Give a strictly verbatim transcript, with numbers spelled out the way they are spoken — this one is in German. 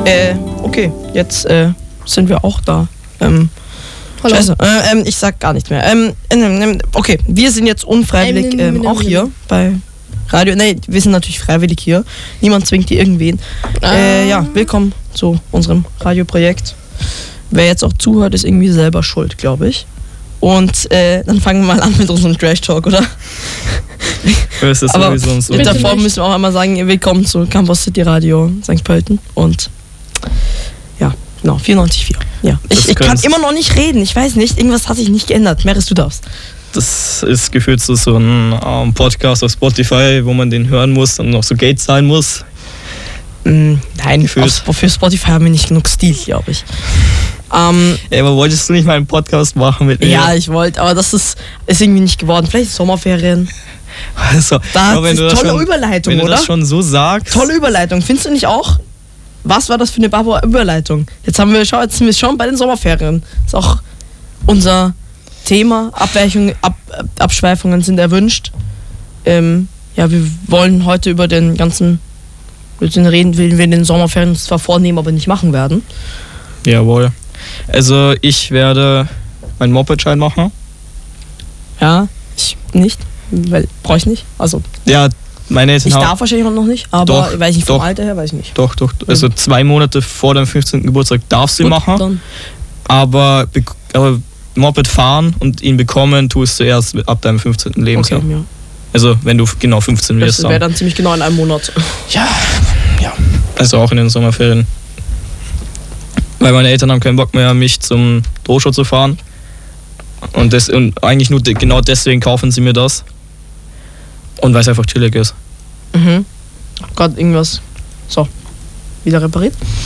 Äh, okay, jetzt äh, sind wir auch da. Ähm, Hallo. Scheiße, äh, ähm, ich sag gar nichts mehr. Ähm, ähm, okay, wir sind jetzt unfreiwillig Ähm, ähm, auch hier bei Radio. Nee, wir sind natürlich freiwillig hier. Niemand zwingt hier irgendwen. Ah. Äh, ja, willkommen zu unserem Radioprojekt. Wer jetzt auch zuhört, ist irgendwie selber schuld, glaube ich. Und äh, dann fangen wir mal an mit unserem Trash-Talk, oder? Das ist Aber sowieso so. mit Bitte davor nicht. müssen wir auch einmal sagen, willkommen zu Campus City Radio Sankt Pölten. Und ja, genau, vierundneunzig Komma vier. Ja. Ich, Das ich kann kannst- immer noch nicht reden, ich weiß nicht, irgendwas hat sich nicht geändert. Meeres, du darfst. Das ist gefühlt so, so ein ähm, Podcast auf Spotify, wo man den hören muss und noch so Geld zahlen muss. Mm, nein, Gefühlt. auf, für Spotify haben wir nicht genug Stil, glaube ich. Ähm, Ja, aber wolltest du nicht mal einen Podcast machen mit mir? ja, ich wollte, aber das ist, ist irgendwie nicht geworden. Vielleicht Sommerferien. Also, Da aber wenn ist du das tolle schon, Überleitung, wenn du oder? das schon so sagst. Tolle Überleitung, findest du nicht auch? Was war das für eine Barbara Überleitung? Jetzt haben wir, schau, jetzt sind wir schon bei den Sommerferien. Ist auch unser Thema. Abweichungen, Ab, Abschweifungen sind erwünscht. Ähm, ja, wir wollen heute über den ganzen, über den reden, den wir in den Sommerferien uns zwar vornehmen, aber nicht machen werden. Jawohl. Also ich werde meinen Mopedschein machen. Ja, ich nicht, weil brauche ich nicht. Also Ja, meine Eltern ich haben... darf wahrscheinlich noch nicht, aber Doch, weiß ich nicht vom doch. Alter her, weiß ich nicht. Doch, doch. Also zwei Monate vor deinem fünfzehnten Geburtstag darfst du ihn Gut, machen. dann. Aber, bek- aber Moped fahren und ihn bekommen tust du erst ab deinem fünfzehnten Lebensjahr. Okay, ja. Also wenn du genau fünfzehn Das wirst. wäre Dann. dann ziemlich genau in einem Monat. Ja, ja. Also auch in den Sommerferien. Weil meine Eltern haben keinen Bock mehr, mich zum Droshow zu fahren. Und, das, und eigentlich nur de- genau deswegen kaufen sie mir das. Und weil es einfach chillig ist. Mhm. Hab grad irgendwas. So. Wieder repariert.